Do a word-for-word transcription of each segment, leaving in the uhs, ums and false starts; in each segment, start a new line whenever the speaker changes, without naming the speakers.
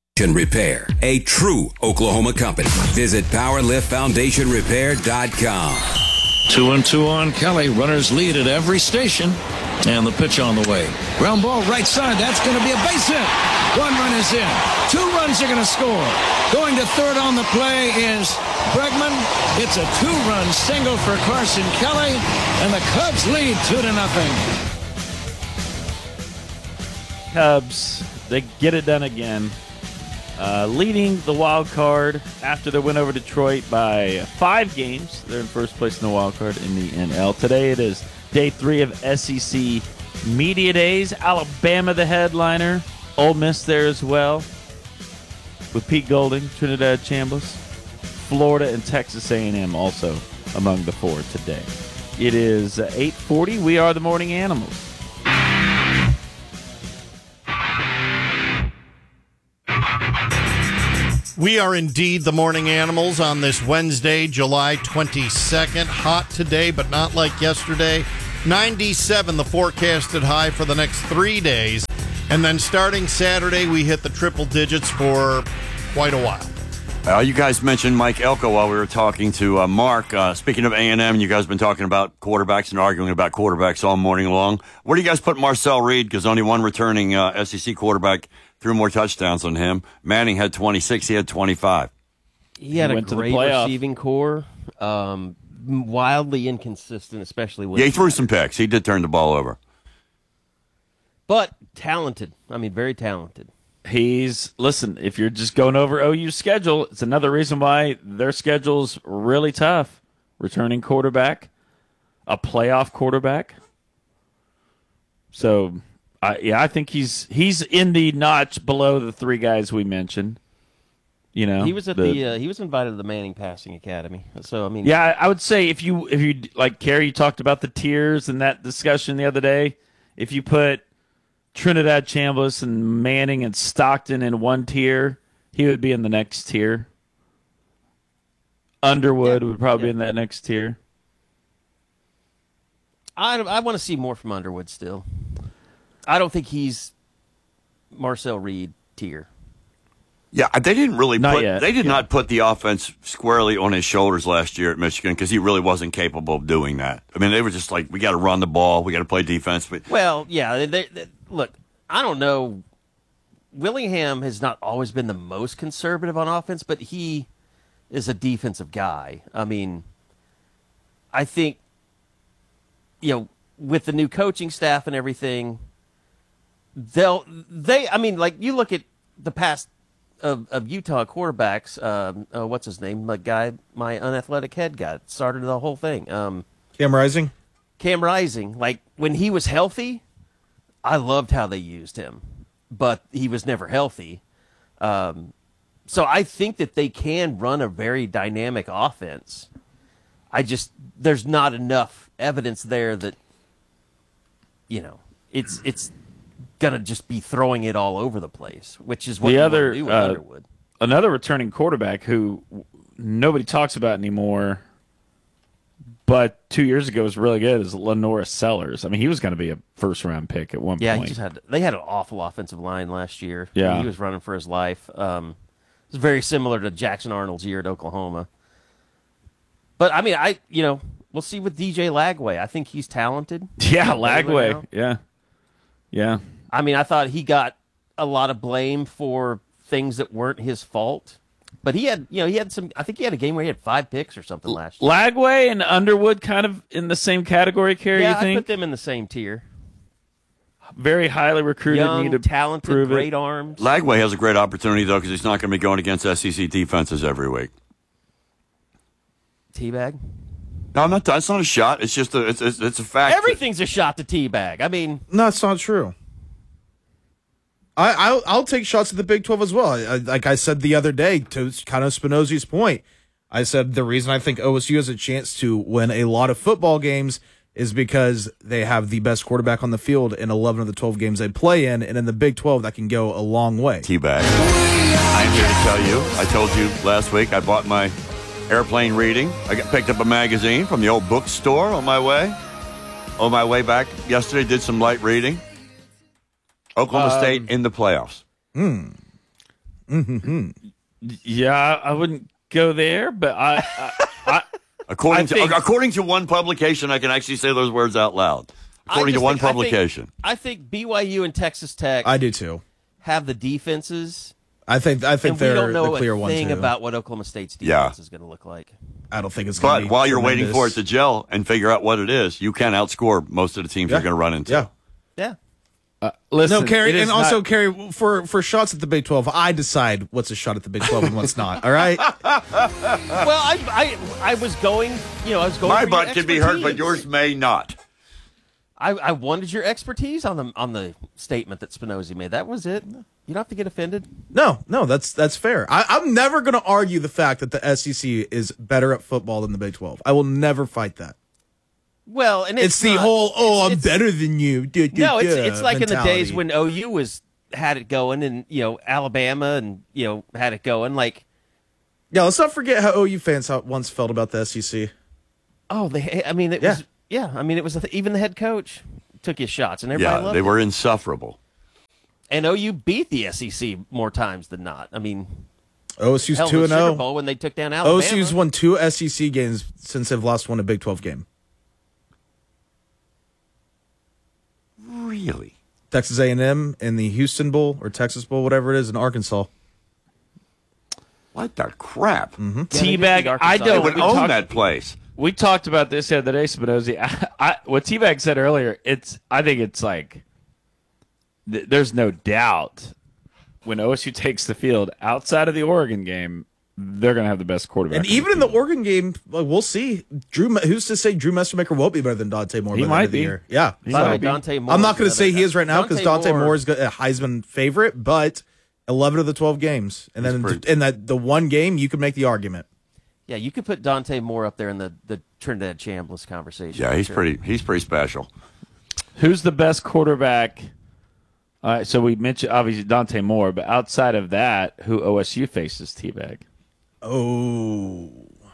Repair, a true Oklahoma company. Visit power lift foundation repair dot com.
Two and two on Kelly. Runners lead at every station. And the pitch on the way. Ground ball right side. That's going to be a base hit. One run is in. Two runs are going to score. Going to third on the play is Bregman. It's a two-run single for Carson Kelly. And the Cubs lead two to nothing.
Cubs, they get it done again. Uh, leading the wild card after their win over Detroit by five games. They're in first place in the wild card in the N L. Today it is day three of S E C Media Days. Alabama the headliner. Ole Miss there as well with Pete Golding, Trinidad Chambliss. Florida and Texas A and M also among the four today. It is eight forty. We are the Morning Animals.
We are indeed the Morning Animals on this Wednesday, July twenty-second. Hot today, but not like yesterday. ninety-seven, the forecasted high for the next three days. And then starting Saturday, we hit the triple digits for quite a while.
Uh, you guys mentioned Mike Elko while we were talking to uh, Mark. Uh, speaking of A and M, you guys have been talking about quarterbacks and arguing about quarterbacks all morning long. Where do you guys put Marcel Reed? Because only one returning uh, S E C quarterback threw more touchdowns than him. Manning had twenty-six. He had twenty-five.
He had
He
a
went to the
great
playoff.
receiving core, um, wildly inconsistent, especially when
Yeah, he threw some picks. He did turn the ball over.
but talented. I mean, very talented.
He's, listen, if you're just going over O U's schedule, it's another reason why their schedule's really tough. Returning quarterback, a playoff quarterback. So, I, yeah, I think he's he's in the notch below the three guys we mentioned. You know,
He was at the, uh, he was invited to the Manning Passing Academy. So I mean,
yeah, I I would say if you if you like Kerry, you talked about the tiers in that discussion the other day. If you put Trinidad Chambliss and Manning and Stockton in one tier, he would be in the next tier. Underwood
Yeah.
would probably
Yeah.
be in that next tier.
I I want to see more from Underwood still. I don't think he's Marcel Reed tier.
Yeah, they didn't really
Not
put.
yet.
They did
Yeah.
not put the offense squarely on his shoulders last year at Michigan because he really wasn't capable of doing that. I mean, they were just like, we got to run the ball, we got to play defense. But
Well, yeah. They, they, they- look, I don't know. Willingham has not always been the most conservative on offense, but he is a defensive guy. I mean, I think, you know, with the new coaching staff and everything, they'll they. I mean, like you look at the past of, of Utah quarterbacks. Um, uh, what's his name? The guy, my unathletic head guy, started the whole thing. Um,
Cam Rising?
Cam Rising, like when he was healthy, I loved how they used him, but he was never healthy. Um, so I think that they can run a very dynamic offense. I just there's not enough evidence there that you know it's it's gonna just be throwing it all over the place, which is what
The
you
other,
want to do with
uh,
Underwood.
Another returning quarterback who nobody talks about anymore, but two years ago was really good, is Lenora Sellers. I mean, he was going to be a first-round pick at one
Yeah,
point.
he just had they had an awful offensive line last year.
Yeah.
He was running for his life. Um, it's very similar to Jackson Arnold's year at Oklahoma. But I mean, I you know we'll see with D J Lagway. I think he's talented.
Yeah,
Baylor
Lagway.
now.
Yeah. Yeah.
I mean, I thought he got a lot of blame for things that weren't his fault. But he had, you know, he had some. I think he had a game where he had five picks or something last year.
Lagway and Underwood kind of in the same category, Kerry,
Yeah,
you
I
think?
put them in the same tier.
Very highly recruited,
Young,
need to
talented,
prove
great
it.
arms.
Lagway has a great opportunity, though, because he's not going to be going against S E C defenses every week.
Teabag.
No, I'm not. That's not a shot. It's just a. It's, it's, it's a fact.
Everything's a shot to Teabag. I mean,
No, that's not true. I, I'll, I'll take shots at the Big twelve as well. I, like I said the other day, to kind of Spinozzi's point, I said the reason I think O S U has a chance to win a lot of football games is because they have the best quarterback on the field in eleven of the twelve games they play in, and in the Big twelve, that can go a long way.
Teabag. I'm here to tell you. I told you last week I bought my airplane reading. I got picked up a magazine from the old bookstore on my way. On my way back yesterday, did some light reading. Oklahoma
Um,
State in the playoffs.
Hmm. Mm-hmm.
Yeah, I wouldn't go there, but I, I, I
according
I
to
think,
according to one publication, I can actually say those words out loud. According to one
think,
publication,
I think, I think B Y U and Texas Tech.
I do too.
Have the defenses.
I think I think
and
they're
we don't know
the clear
a
one
thing
too.
about what Oklahoma State's defense
Yeah.
is going to look like.
I don't think it's going to
but
be
while you're waiting
tremendous.
for it to gel and figure out what it is, you can outscore most of the teams
Yeah.
you're going to run into.
Yeah.
Yeah.
Uh, listen,
No, Kerry,
it is
and also
not-
Kerry, for for shots at the Big twelve, I decide what's a shot at the Big twelve and what's not. All right.
Well, I, I I was going, you know, I was going.
My
for your
butt can be hurt, but
expertise.
yours may not.
I, I wanted your expertise on the on the statement that Spinozzi made. That was it. You don't have to get offended.
No, no, that's that's fair. I, I'm never going to argue the fact that the S E C is better at football than the Big twelve. I will never fight that.
Well, and it's,
It's, the
not-
whole "oh,
it's-
I'm
it's-
better than you." duh, duh,
No, it's
duh
it's like in the days
mentality.
when O U was had it going, and you know Alabama, and you know had it going. Like,
Yeah, let's not forget how O U fans how, once felt about the S E C.
oh, they. I mean, it
Yeah.
was. Yeah, I mean, it was even the head coach took his shots, and everybody
Yeah,
loved
they
it.
were insufferable.
And O U beat the S E C more times than not. I mean,
O S U's
hell,
two
the
and
Sugar
zero.
Bowl when they took down Alabama.
O S U's won two S E C games since they've lost one a Big twelve game.
Really?
Texas A and M in the Houston Bowl or Texas Bowl, whatever it is, in Arkansas.
What the crap?
Mm-hmm.
Teabag. I
They
don't.
would
we
own
talked-
that place.
We talked about this the other day, Spinozzi. I, I, what Teabag said earlier, it's. I think it's like. Th- there's no doubt when O S U takes the field outside of the Oregon game, they're going to have the best quarterback.
And
on the
even in the
field.
Oregon game, like, we'll see. Drew, who's to say Drew Mestermaker won't be better than Dante Moore
He
by the
might
end of the
be.
year? Yeah.
He
By the
might
way,
be.
Dante Moore.
I'm not going to
is
say
another-
he is right now because Dante Moore is
Moore-
a Heisman favorite, but eleven of the twelve games, and then
pretty-
in that the one game, you could make the argument.
Yeah, you could put Dante Moore up there in the, the Trinidad Chambliss conversation.
Yeah,
for
he's
sure.
pretty. He's pretty special.
Who's the best quarterback? All right, so we mentioned obviously Dante Moore, but outside of that, who O S U faces Teabag?
Oh,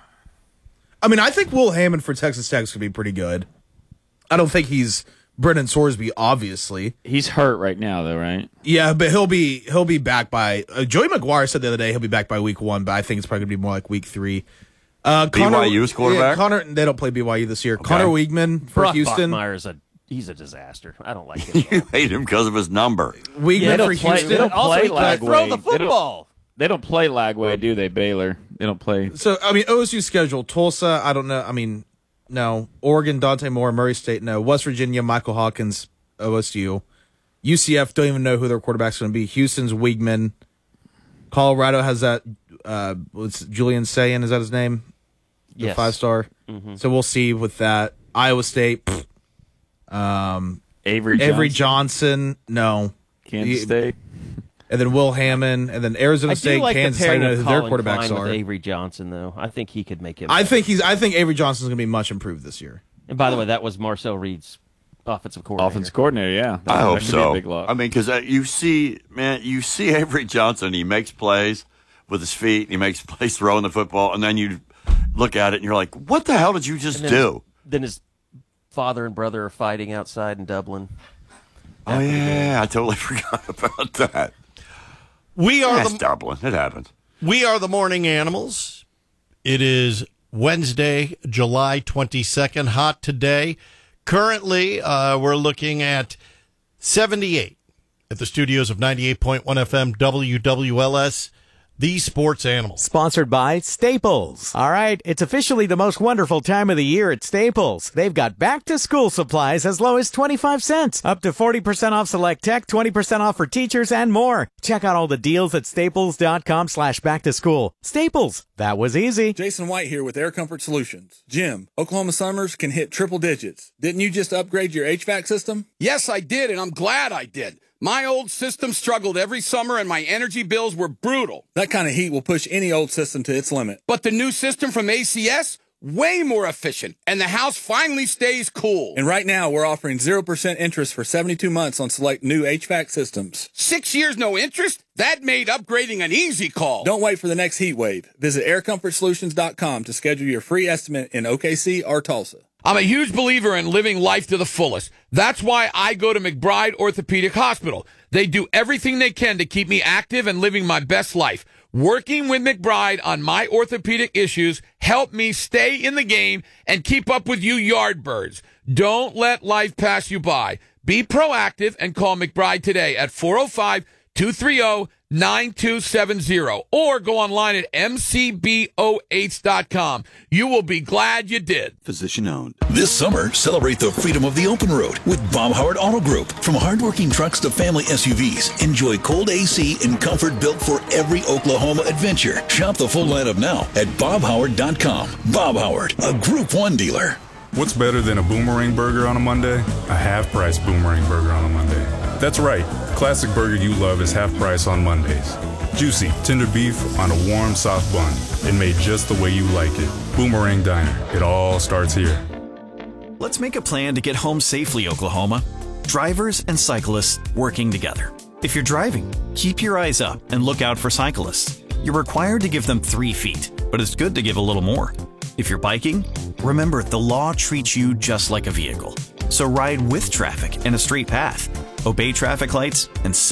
I mean, I think Will Hammond for Texas Tech is going to be pretty good. I don't think he's Brennan Sorsby, obviously.
He's hurt right now, though, right?
Yeah, but he'll be he'll be back by. Uh, Joey McGuire said the other day he'll be back by week one, but I think it's probably going to be more like week three. Uh,
B Y U's quarterback?
Yeah, Connor, they don't play B Y U this year. Connor Weigman for
Brock
Houston.
Bachmeier's a he's a disaster. I don't like him. at
You
all.
hate him because of his number.
Weigman
Yeah, they
for
don't play-
Houston.
they don't
also,
play
he can't
Lagway.
throw the
They don't-
football.
They don't play Lagway, do they, Baylor? They don't play.
So I mean, O S U schedule: Tulsa. I don't know. I mean, no. Oregon, Dante Moore, Murray State. No. West Virginia, Michael Hawkins, O S U. U C F don't even know who their quarterback's going to be. Houston's Weigman. Colorado has that. Uh, what's Julian Sayin? Is that his name? The
Yes.
five star. So we'll see with that. Iowa State. pfft. Um,
Avery
Avery
Johnson,
Johnson. No.
Kansas
He-
State.
And then Will Hammond, and then Arizona
I
State,
do like
Kansas. I
comparing
don't know
of
who their
Colin
quarterbacks
Klein
are.
with Avery Johnson, though. I think he could make him.
I
better.
think he's. I think Avery Johnson's going to be much improved this year.
And by the way, that was Marcel Reed's offensive coordinator.
Offensive coordinator, yeah. That-
I hope
that could
so.
Be a big loss.
I mean, because uh, you see, man, you see Avery Johnson. He makes plays with his feet. He makes plays throwing the football, and then you look at it and you're like, "What the hell did you just
And then
do?"
His, then his father and brother are fighting outside in Dublin.
Oh yeah, I totally forgot about that.
We are
That's
the
Dublin. It happened.
we are the morning animals. It is Wednesday, July twenty-second. Hot today. Currently, uh, we're looking at seventy-eight at the studios of ninety-eight point one F M W W L S. The Sports Animals.
Sponsored by Staples. All right, it's officially the most wonderful time of the year at Staples. They've got back-to-school supplies as low as twenty-five cents, up to forty percent off select tech, twenty percent off for teachers, and more. Check out all the deals at staples.com slash back-to-school. Staples, that was easy.
Jason White here with Air Comfort Solutions. Jim, Oklahoma summers can hit triple digits. Didn't you just upgrade your H V A C system?
Yes, I did, and I'm glad I did. My old system struggled every summer, and my energy bills were brutal.
That kind of heat will push any old system to its limit.
But the new system from A C S, way more efficient, and the house finally stays cool.
And right now, we're offering zero percent interest for seventy-two months on select new H V A C systems.
Six years no interest? That made upgrading an easy call.
Don't wait for the next heat wave. Visit air comfort solutions dot com to schedule your free estimate in O K C or Tulsa.
I'm a huge believer in living life to the fullest. That's why I go to McBride Orthopedic Hospital. They do everything they can to keep me active and living my best life. Working with McBride on my orthopedic issues helped me stay in the game and keep up with you yardbirds. Don't let life pass you by. Be proactive and call McBride today at four oh five, two three oh, nine two seven zero or go online at m c b o h dot com. You will be glad you did.
Physician owned. This summer, celebrate the freedom of the open road with Bob Howard Auto Group. From hardworking trucks to family S U Vs, enjoy cold A C and comfort built for every Oklahoma adventure. Shop the full lineup now at bob howard dot com. Bob Howard, a Group one dealer.
What's better than a Boomerang Burger on a Monday? A half-price Boomerang Burger on a Monday. That's right. The classic burger you love is half price on Mondays. Juicy, tender beef on a warm, soft bun. And made just the way you like it. Boomerang Diner. It all starts here.
Let's make a plan to get home safely, Oklahoma. Drivers and cyclists working together. If you're driving, keep your eyes up and look out for cyclists. You're required to give them three feet, but it's good to give a little more. If you're biking, remember the law treats you just like a vehicle. So ride with traffic in a straight path. Obey traffic lights and